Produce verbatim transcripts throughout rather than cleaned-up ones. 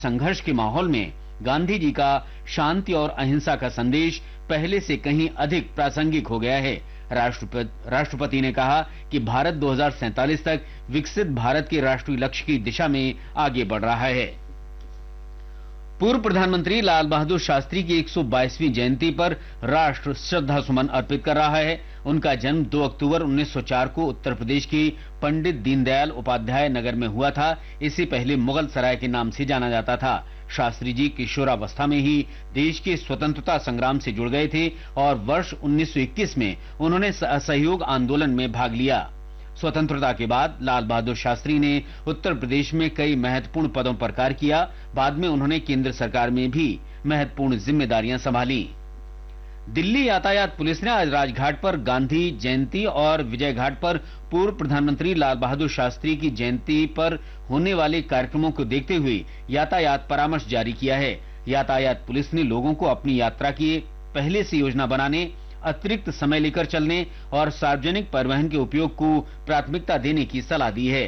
संघर्ष के माहौल में गांधी जी का शांति और अहिंसा का संदेश पहले से कहीं अधिक प्रासंगिक हो गया है। राष्ट्रपति राष्ट्रपति ने कहा कि भारत दो हज़ार सैंतालीस तक विकसित भारत के राष्ट्रीय लक्ष्य की दिशा में आगे बढ़ रहा है। पूर्व प्रधानमंत्री लाल बहादुर शास्त्री की एक सौ बाईसवीं जयंती पर राष्ट्र श्रद्धा सुमन अर्पित कर रहा है। उनका जन्म दो अक्टूबर उन्नीस सौ चार को उत्तर प्रदेश की पंडित दीनदयाल उपाध्याय नगर में हुआ था। इससे पहले मुगल सराय के नाम से जाना जाता था। शास्त्री जी किशोरावस्था में ही देश के स्वतंत्रता संग्राम से जुड़ गए थे और वर्ष उन्नीस सौ इक्कीस में उन्होंने असहयोग आंदोलन में भाग लिया। स्वतंत्रता के बाद लाल बहादुर शास्त्री ने उत्तर प्रदेश में कई महत्वपूर्ण पदों पर कार्य किया। बाद में उन्होंने केंद्र सरकार में भी महत्वपूर्ण जिम्मेदारियां संभाली। दिल्ली यातायात पुलिस ने आज राजघाट पर गांधी जयंती और विजय घाट पर पूर्व प्रधानमंत्री लाल बहादुर शास्त्री की जयंती पर होने वाले कार्यक्रमों को देखते हुए यातायात परामर्श जारी किया है। यातायात पुलिस ने लोगों को अपनी यात्रा की पहले से योजना बनाने, अतिरिक्त समय लेकर चलने और सार्वजनिक परिवहन के उपयोग को प्राथमिकता देने की सलाह दी है।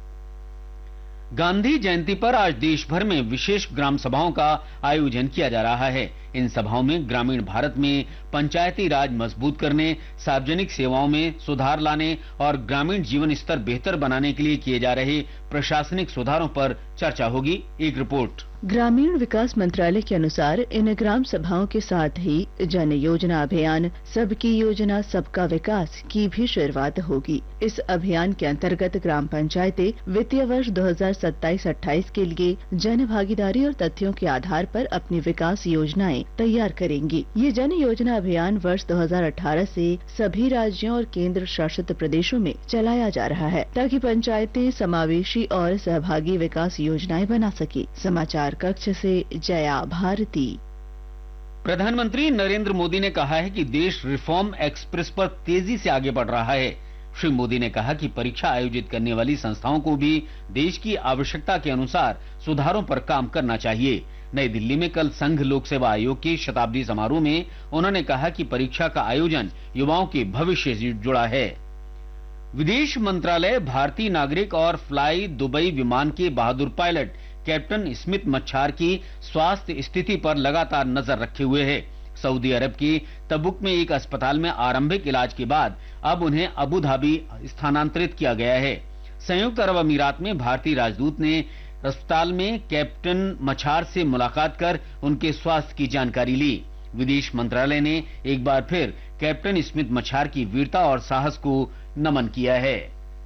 गांधी जयंती पर आज देश भर में विशेष ग्राम सभाओं का आयोजन किया जा रहा है। इन सभाओं में ग्रामीण भारत में पंचायती राज मजबूत करने, सार्वजनिक सेवाओं में सुधार लाने और ग्रामीण जीवन स्तर बेहतर बनाने के लिए किए जा रहे प्रशासनिक सुधारों पर चर्चा होगी। एक रिपोर्ट। ग्रामीण विकास मंत्रालय के अनुसार इन ग्राम सभाओं के साथ ही जन योजना अभियान सबकी योजना सबका विकास की भी शुरुआत होगी। इस अभियान के अंतर्गत ग्राम पंचायतें वित्तीय वर्ष दो हज़ार सत्ताईस अट्ठाईस के लिए जन भागीदारी और तथ्यों के आधार पर अपनी विकास योजनाएं तैयार करेंगी। ये जन योजना अभियान वर्ष दो हज़ार अठारह से सभी राज्यों और केंद्र शासित प्रदेशों में चलाया जा रहा है ताकि पंचायतें समावेशी और सहभागी विकास योजनाएं बना सके। समाचार कक्ष से जया भारती। प्रधानमंत्री नरेंद्र मोदी ने कहा है कि देश रिफॉर्म एक्सप्रेस पर तेजी से आगे बढ़ रहा है। श्री मोदी ने कहा कि परीक्षा आयोजित करने वाली संस्थाओं को भी देश की आवश्यकता के अनुसार सुधारों पर काम करना चाहिए। नई दिल्ली में कल संघ लोक सेवा आयोग के शताब्दी समारोह में उन्होंने कहा कि परीक्षा का आयोजन युवाओं के भविष्य से जुड़ा है। विदेश मंत्रालय भारतीय नागरिक और फ्लाई दुबई विमान के बहादुर पायलट कैप्टन स्मिथ मच्छार की स्वास्थ्य स्थिति पर लगातार नजर रखे हुए है। सऊदी अरब के तबुक में एक अस्पताल में आरंभिक इलाज के बाद अब उन्हें अबू धाबी स्थानांतरित किया गया है। संयुक्त अरब अमीरात में भारतीय राजदूत ने अस्पताल में कैप्टन मच्छार से मुलाकात कर उनके स्वास्थ्य की जानकारी ली। विदेश मंत्रालय ने एक बार फिर कैप्टन स्मिथ मच्छार की वीरता और साहस को नमन किया है।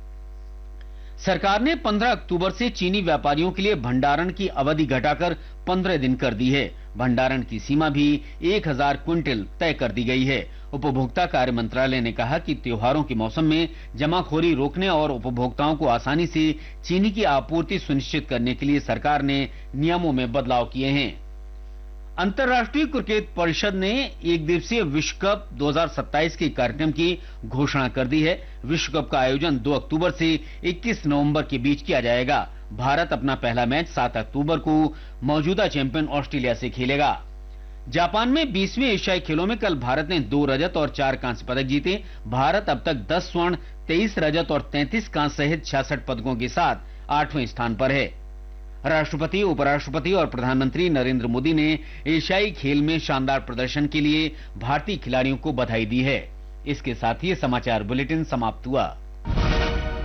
सरकार ने पंद्रह अक्टूबर से चीनी व्यापारियों के लिए भंडारण की अवधि घटाकर पंद्रह दिन कर दी है। भंडारण की सीमा भी एक हज़ार क्विंटल तय कर दी गई है। उपभोक्ता कार्य मंत्रालय ने कहा कि त्योहारों के मौसम में जमाखोरी रोकने और उपभोक्ताओं को आसानी से चीनी की आपूर्ति सुनिश्चित करने के लिए सरकार ने नियमों में बदलाव किए हैं। अंतर्राष्ट्रीय क्रिकेट परिषद ने एक दिवसीय विश्व कप दो हज़ार सत्ताईस के कार्यक्रम की घोषणा कर दी है। विश्व कप का आयोजन दो अक्टूबर से इक्कीस नवंबर के बीच किया जाएगा। भारत अपना पहला मैच सात अक्टूबर को मौजूदा चैंपियन ऑस्ट्रेलिया से खेलेगा। जापान में बीसवें एशियाई खेलों में कल भारत ने दो रजत और चार कांस्य पदक जीते। भारत अब तक दस स्वर्ण, तेईस रजत और तैंतीस कांस्य सहित छियासठ पदकों के साथ आठवें स्थान पर है। राष्ट्रपति, उपराष्ट्रपति और प्रधानमंत्री नरेंद्र मोदी ने एशियाई खेल में शानदार प्रदर्शन के लिए भारतीय खिलाड़ियों को बधाई दी है। इसके साथ ही समाचार बुलेटिन समाप्त हुआ।